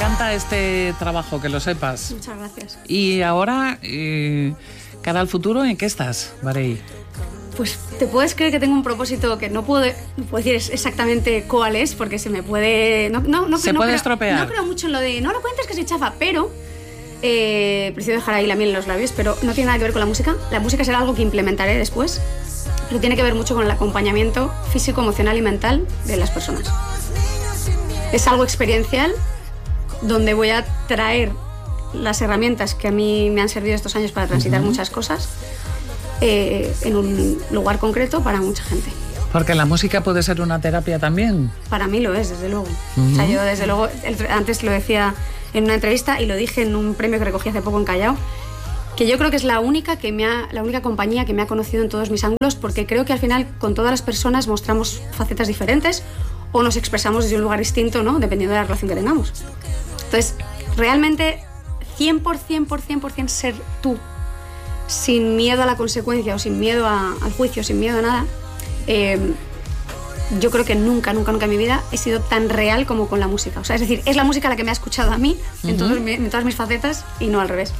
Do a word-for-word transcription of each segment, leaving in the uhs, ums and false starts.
encanta este trabajo, que lo sepas. Muchas gracias. Y ahora, eh, cara al futuro, ¿en qué estás, Varey? Pues te puedes creer que tengo un propósito que no puedo, no puedo decir exactamente cuál es, porque se me puede... No, no, no, se no puede creo, estropear. No creo mucho en lo de... No lo cuentes que se chafa, pero... Eh, prefiero dejar ahí la miel en los labios, pero no tiene nada que ver con la música. La música será algo que implementaré después, pero tiene que ver mucho con el acompañamiento físico, emocional y mental de las personas. Es algo experiencial, donde voy a traer las herramientas que a mí me han servido estos años para transitar uh-huh. muchas cosas eh, en un lugar concreto para mucha gente. Porque la música puede ser una terapia también. Para mí lo es, desde luego. Uh-huh. O sea, yo desde luego, el, antes lo decía en una entrevista y lo dije en un premio que recogí hace poco en Callao, que yo creo que es la única, que me ha, la única compañía que me ha conocido en todos mis ángulos, porque creo que al final con todas las personas mostramos facetas diferentes o nos expresamos desde un lugar distinto, ¿no? Dependiendo de la relación que tengamos. Entonces, realmente cien por ciento, por cien por ciento ser tú, sin miedo a la consecuencia o sin miedo a, al juicio, sin miedo a nada, eh, yo creo que nunca, nunca, nunca en mi vida he sido tan real como con la música. O sea, es decir, es la música la que me ha escuchado a mí uh-huh. en, todos, en todas mis facetas y no al revés.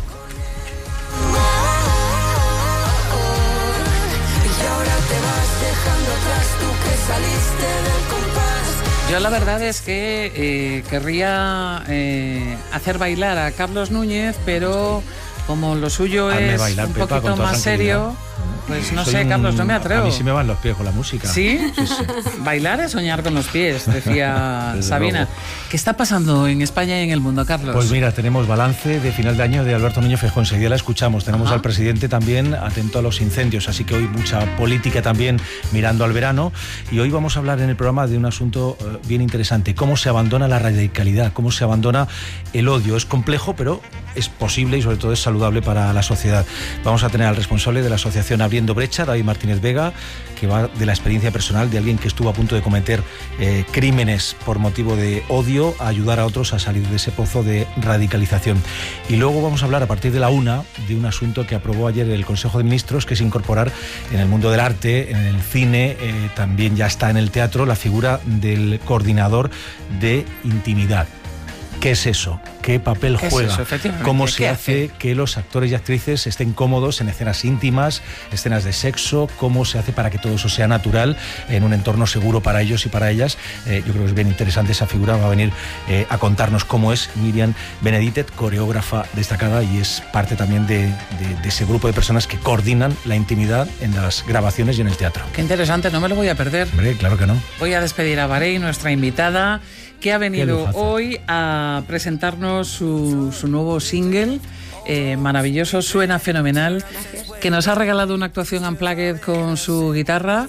Yo la verdad es que eh, querría eh, hacer bailar a Carlos Núñez, pero como lo suyo Hazme es bailar, un Pepa, poquito más serio, pues no Soy sé, un... Carlos, no me atrevo. A mí sí me van los pies con la música. ¿Sí? sí, sí. Bailar es soñar con los pies, decía Sabina. Luego. ¿Qué está pasando en España y en el mundo, Carlos? Pues mira, tenemos balance de final de año de Alberto Núñez Feijóo. Enseguida la escuchamos. Tenemos Ajá. al presidente también atento a los incendios, así que hoy mucha política también mirando al verano. Y hoy vamos a hablar en el programa de un asunto uh, bien interesante: cómo se abandona la radicalidad, cómo se abandona el odio. Es complejo, pero es posible y sobre todo es saludable para la sociedad. Vamos a tener al responsable de la asociación Abriendo Brecha, David Martínez Vega, que va de la experiencia personal de alguien que estuvo a punto de cometer eh, crímenes por motivo de odio, a ayudar a otros a salir de ese pozo de radicalización. Y luego vamos a hablar a partir de la una de un asunto que aprobó ayer el Consejo de Ministros, que es incorporar en el mundo del arte, en el cine, eh, también ya está en el teatro, la figura del coordinador de intimidad. ¿Qué es eso? ¿Qué papel ¿Qué juega? Es eso, ¿Cómo se hace que los actores y actrices estén cómodos en escenas íntimas, escenas de sexo? ¿Cómo se hace para que todo eso sea natural en un entorno seguro para ellos y para ellas? Eh, yo creo que es bien interesante esa figura. Va a venir eh, a contarnos cómo es Miriam Beneditet, coreógrafa destacada, y es parte también de, de, de ese grupo de personas que coordinan la intimidad en las grabaciones y en el teatro. Qué interesante, no me lo voy a perder. Hombre, claro que no. Voy a despedir a Varey, nuestra invitada, que ha venido hoy a presentarnos su, su nuevo single, eh, maravilloso, suena fenomenal. Gracias. Que nos ha regalado una actuación unplugged con su guitarra.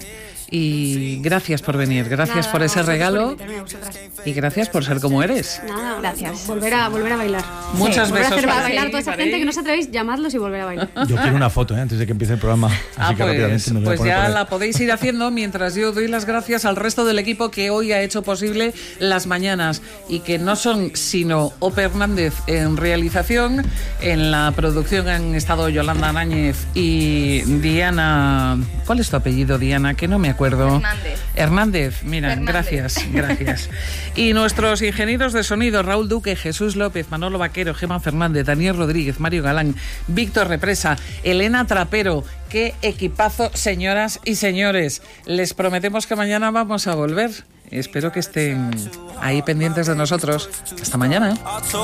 Y gracias por venir, gracias Nada, por ese regalo por y gracias por ser como eres. Nada, gracias. Volver a, volver a bailar. Muchas sí, besos volver a hacer para bailar ti, toda esa para gente ahí. que no os atrevéis, llamadlos y volver a bailar. Yo quiero una foto, ¿eh? antes de que empiece el programa. Así ah, que pues, rápidamente me voy pues a poner ya por la podéis ir haciendo mientras yo doy las gracias al resto del equipo que hoy ha hecho posible las mañanas, y que no son sino Ope Hernández en realización. En la producción han estado Yolanda Náñez y Diana. ¿Cuál es tu apellido, Diana? Que no me acuerdo. Hernández. Hernández, mira, Hernández. gracias, gracias. Y nuestros ingenieros de sonido: Raúl Duque, Jesús López, Manolo Vaquero, Gemma Fernández, Daniel Rodríguez, Mario Galán, Víctor Represa, Elena Trapero. Qué equipazo, señoras y señores. Les prometemos que mañana vamos a volver. Espero que estén ahí pendientes de nosotros. Hasta mañana.